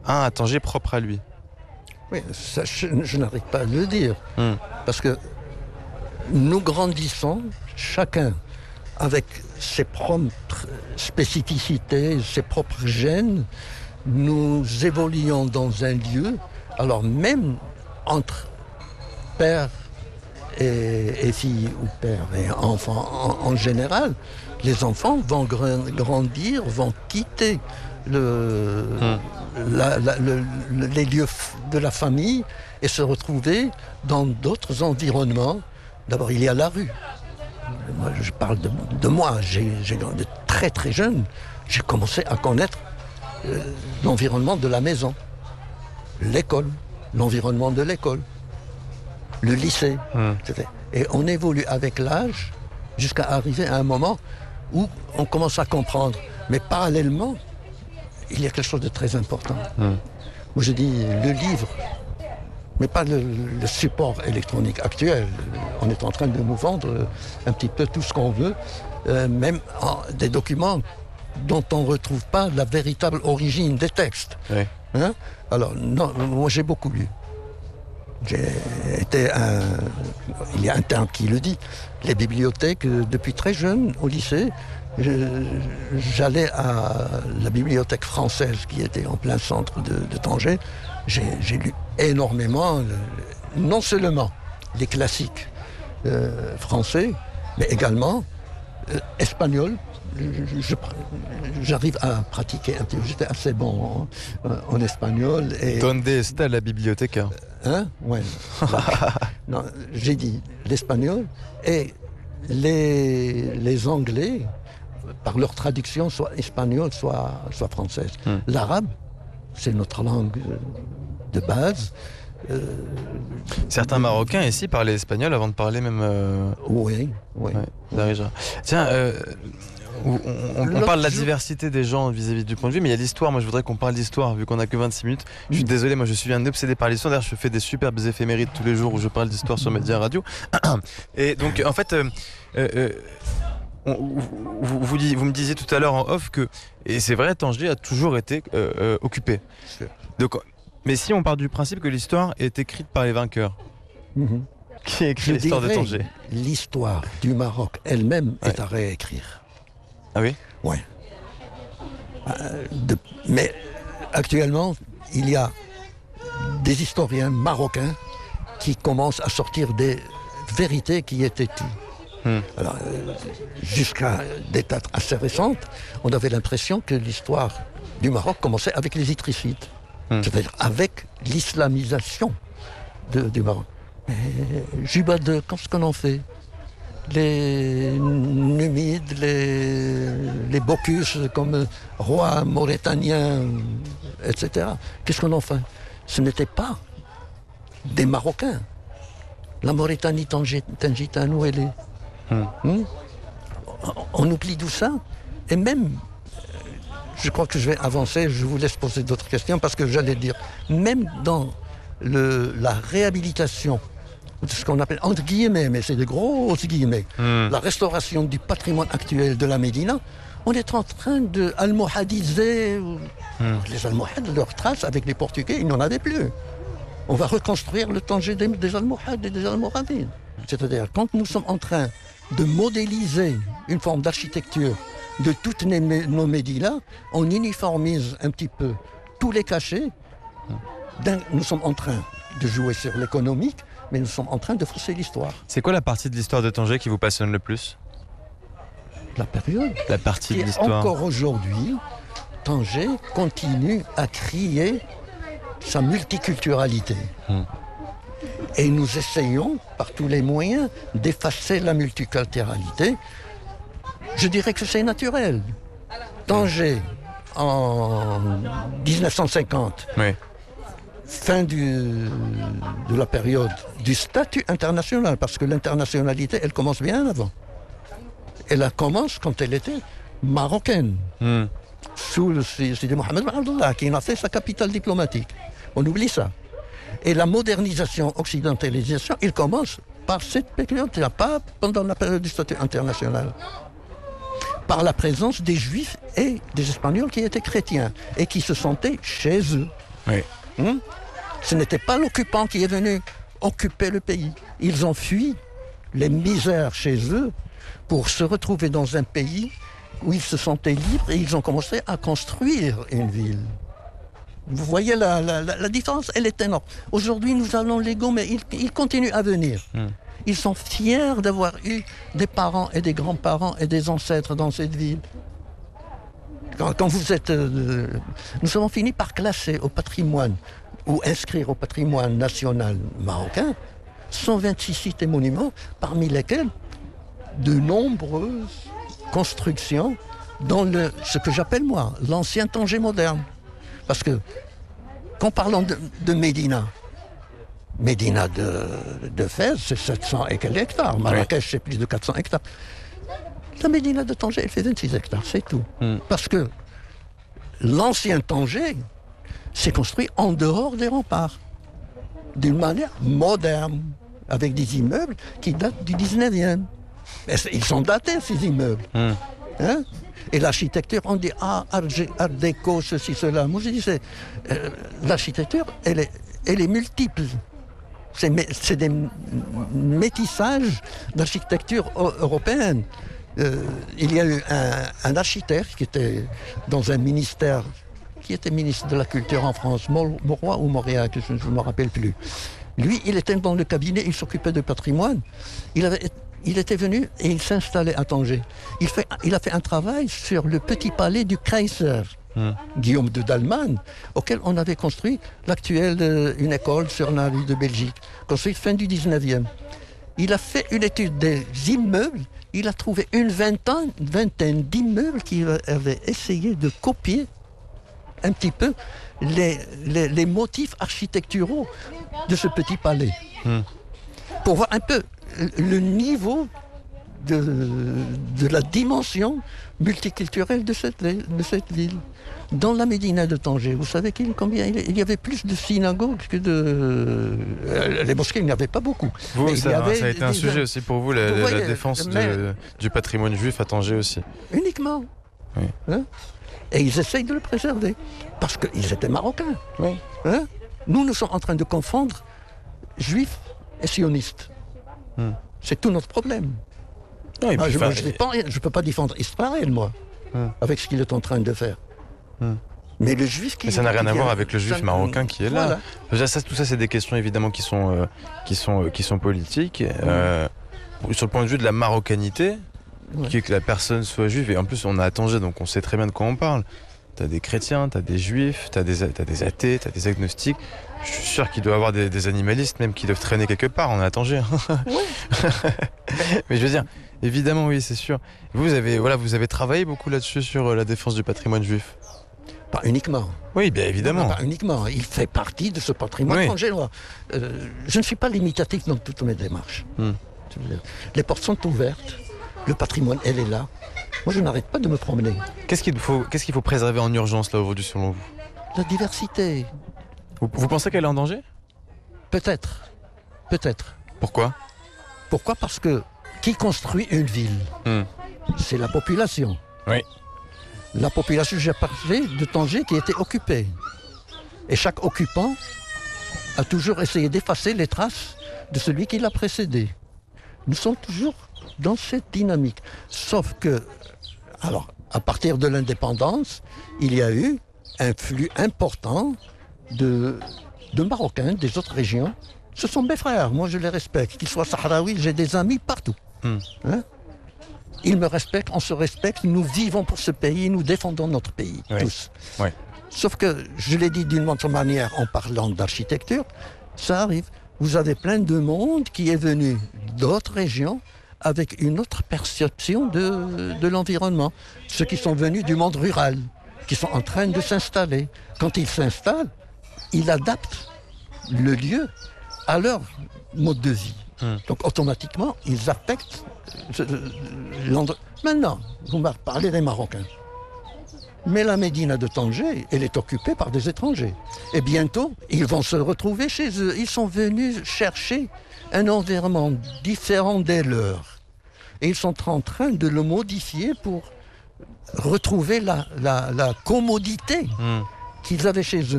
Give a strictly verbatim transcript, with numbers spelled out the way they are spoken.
un à Tanger propre à lui. Oui, ça, je, je n'arrive pas à le dire. Mm. Parce que nous grandissons, chacun avec ses propres spécificités, ses propres gènes. Nous évoluons dans un lieu. Alors même entre père et, et fille, ou père et enfant en, en général, les enfants vont grandir, vont quitter le, mmh. la, la, le, le, les lieux de la famille et se retrouver dans d'autres environnements. D'abord, il y a la rue. Moi, je parle de, de moi. J'ai, j'ai, de très très jeune, j'ai commencé à connaître euh, l'environnement de la maison, l'école, l'environnement de l'école, le lycée. Mmh. Et on évolue avec l'âge jusqu'à arriver à un moment où on commence à comprendre. Mais parallèlement, il y a quelque chose de très important. Mmh. Moi, je dis le livre, mais pas le, le support électronique actuel. On est en train de nous vendre un petit peu tout ce qu'on veut, euh, même en, des documents dont on ne retrouve pas la véritable origine des textes. Oui. Hein? Alors, non, moi j'ai beaucoup lu. J'ai été un... Il y a un terme qui le dit. Les bibliothèques, depuis très jeune, au lycée, je, j'allais à la bibliothèque française qui était en plein centre de, de Tanger. J'ai, j'ai lu énormément, le, non seulement les classiques euh, français, mais également euh, espagnol. Je, je, j'arrive à pratiquer un petit peu. J'étais assez bon en, en espagnol. Et... Donde está la biblioteca? Hein? Ouais. Non, j'ai dit l'espagnol et les, les Anglais, par leur traduction, soit espagnole, soit, soit française. Hmm. L'arabe, c'est notre langue de base. Euh, Certains Marocains ici parlaient espagnol avant de parler même... Euh... Oui, oui. Ouais, Tiens, euh, on, on, on parle de la diversité des gens vis-à-vis du point de vue, mais il y a l'histoire. Moi, je voudrais qu'on parle d'histoire, vu qu'on n'a que vingt-six minutes. Je suis désolé, moi, je suis un obsédé par l'histoire. D'ailleurs, je fais des superbes éphémérides tous les jours où je parle d'histoire sur Média Radio. Et donc, en fait... Euh, euh, On, vous, vous, vous, vous me disiez tout à l'heure en off que, et c'est vrai, Tanger a toujours été euh, euh, occupé. Donc, mais si on part du principe que l'histoire est écrite par les vainqueurs, mmh. qui a écrit Je l'histoire de Tanger? L'histoire du Maroc elle-même ouais. est à réécrire. Ah oui? Oui. Euh, de, mais actuellement, il y a des historiens marocains qui commencent à sortir des vérités qui étaient tues. Hmm. Alors, euh, jusqu'à des dates assez récentes, on avait l'impression que l'histoire du Maroc commençait avec les Idrissides, hmm. c'est-à-dire avec l'islamisation de, du Maroc. Mais Juba deux, qu'est-ce qu'on en fait? Les Numides, les, les Bocus comme rois mauritaniens, et cetera. Qu'est-ce qu'on en fait? Ce n'était pas des Marocains. La Mauritanie tangitane, où elle est? Hum. Hum. On oublie tout ça. Et même, je crois que je vais avancer, je vous laisse poser d'autres questions, parce que j'allais dire, même dans le, la réhabilitation, ce qu'on appelle, entre guillemets, mais c'est des grosses guillemets, hum. la restauration du patrimoine actuel de la Médina, on est en train de almohadiser hum. les Almohades, leurs traces avec les Portugais, ils n'en avaient plus. On va reconstruire le Tanger des, des Almohades et des Almoravides. C'est-à-dire, quand nous sommes en train de modéliser une forme d'architecture de toutes les, nos médias, on uniformise un petit peu tous les cachets. Nous sommes en train de jouer sur l'économique, mais nous sommes en train de fausser l'histoire. C'est quoi la partie de l'histoire de Tanger qui vous passionne le plus? La période. La partie Et de l'histoire. Encore aujourd'hui, Tanger continue à crier sa multiculturalité. Hum. Et nous essayons, par tous les moyens, d'effacer la multiculturalité. Je dirais que c'est naturel. Tanger, en dix-neuf cent cinquante, oui. fin du, de la période du statut international, parce que l'internationalité, elle commence bien avant. Elle commence quand elle était marocaine, mm. sous le Sidi Mohamed Ben Abdallah, qui en a fait sa capitale diplomatique. On oublie ça. Et la modernisation, occidentalisation, il commence par cette période, pas pendant la période du statut international. Par la présence des Juifs et des Espagnols qui étaient chrétiens et qui se sentaient chez eux. Oui. Hum? Ce n'était pas l'occupant qui est venu occuper le pays. Ils ont fui les misères chez eux pour se retrouver dans un pays où ils se sentaient libres et ils ont commencé à construire une ville. Vous voyez la, la, la, la différence, elle est énorme. Aujourd'hui, nous allons légaux, mais ils, ils continuent à venir. Mm. Ils sont fiers d'avoir eu des parents et des grands-parents et des ancêtres dans cette ville. Quand, quand vous êtes... Euh, nous avons fini par classer au patrimoine ou inscrire au patrimoine national marocain cent vingt-six sites et monuments, parmi lesquels de nombreuses constructions dans le, ce que j'appelle moi l'ancien Tanger moderne. Parce que, quand parlons de, de Médina, Médina de, de Fès, c'est sept cents et quelques hectares. Marrakech, oui. C'est plus de quatre cents hectares. La Médina de Tanger, elle fait vingt-six hectares, c'est tout. Mm. Parce que l'ancien Tanger s'est construit en dehors des remparts, d'une manière moderne, avec des immeubles qui datent du dix-neuvième. Mais ils sont datés, ces immeubles. Mm. Hein? Et l'architecture, on dit ah, art déco, ceci, cela. Moi, je dis, c'est, euh, l'architecture, elle est, elle est multiple. C'est, c'est des métissages d'architecture européenne. Euh, il y a eu un, un architecte qui était dans un ministère, qui était ministre de la Culture en France, Mauroy ou Mauriac, je ne me rappelle plus. Lui, il était dans le cabinet, il s'occupait de patrimoine. Il avait... Il était venu et il s'installait à Tanger. Il, fait, il a fait un travail sur le petit palais du Kaiser, mmh. Guillaume de Dalman, auquel on avait construit l'actuelle, euh, une école sur la rue de Belgique, construite fin du dix-neuvième. Il a fait une étude des immeubles, il a trouvé une vingtaine, une vingtaine d'immeubles qui avaient essayé de copier un petit peu les, les, les motifs architecturaux de ce petit palais. Mmh. Pour voir un peu le niveau de, de la dimension multiculturelle de cette, de cette ville. Dans la Médina de Tanger, vous savez qu'il, combien il y avait plus de synagogues que de... Les mosquées, il n'y avait pas beaucoup. Vous, mais ça, il y avait ça a été des, un sujet aussi pour vous, la, vous la, voyez, la défense mais, de, du patrimoine juif à Tanger aussi. Uniquement. Oui. Hein? Et ils essayent de le préserver, parce qu'ils étaient marocains. Oui. Hein? Nous, nous sommes en train de confondre juifs et sionistes. Hmm. C'est tout notre problème. Oui, ah, je fin... ne peux pas défendre Israël, moi, hmm. avec ce qu'il est en train de faire. Hmm. Mais le juif qui... Mais ça n'a rien à voir avec le juif ça... marocain qui est là. Voilà. Ça, tout ça, c'est des questions évidemment qui sont, euh, qui sont, euh, qui sont politiques. Hmm. Euh, sur le point de vue de la marocanité, ouais. qui est que la personne soit juive, et en plus on a à Tanger, donc on sait très bien de quoi on parle. T'as des chrétiens, t'as des juifs, t'as des, t'as des athées, t'as des agnostiques. Je suis sûr qu'il doit y avoir des, des animalistes même qui doivent traîner quelque part, on a à Tanger. Oui. Mais je veux dire, évidemment oui, c'est sûr. Vous avez, voilà, vous avez travaillé beaucoup là-dessus sur la défense du patrimoine juif. Pas uniquement. Oui, bien évidemment. Non, pas uniquement. Il fait partie de ce patrimoine tangérois. Oui. Euh, je ne suis pas limitatif dans toutes mes démarches. Hmm. Les portes sont ouvertes. Le patrimoine, elle est là. Moi, je n'arrête pas de me promener. Qu'est-ce qu'il faut, qu'est-ce qu'il faut préserver en urgence, là, aujourd'hui, selon vous? La diversité. Vous, vous pensez qu'elle est en danger? Peut-être. Peut-être. Pourquoi? Pourquoi? Parce que qui construit une ville? hmm. C'est la population. Oui. La population, j'ai parlé de Tanger qui était occupée. Et chaque occupant a toujours essayé d'effacer les traces de celui qui l'a précédé. Nous sommes toujours dans cette dynamique. Sauf que, alors, à partir de l'indépendance, il y a eu un flux important de, de Marocains des autres régions. Ce sont mes frères, moi je les respecte. Qu'ils soient sahraouis, j'ai des amis partout. Hmm. Hein? Ils me respectent, on se respecte, nous vivons pour ce pays, nous défendons notre pays, oui. tous. Oui. Sauf que, je l'ai dit d'une autre manière en parlant d'architecture, ça arrive. Vous avez plein de monde qui est venu d'autres régions avec une autre perception de, de l'environnement. Ceux qui sont venus du monde rural, qui sont en train de s'installer. Quand ils s'installent, ils adaptent le lieu à leur mode de vie. Hum. Donc automatiquement, ils affectent l'endroit. Maintenant, vous m'avez parlé des Marocains. Mais la Médina de Tanger, elle est occupée par des étrangers. Et bientôt, ils vont se retrouver chez eux. Ils sont venus chercher un environnement différent des leurs. Et ils sont en train de le modifier pour retrouver la, la, la commodité mmh. qu'ils avaient chez eux.